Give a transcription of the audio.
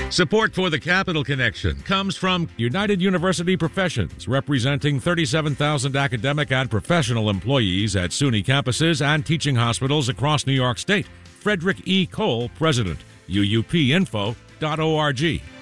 Support for the Capital Connection comes from United University Professions, representing 37,000 academic and professional employees at SUNY campuses and teaching hospitals across New York State. Frederick E. Cole, President, uupinfo.org.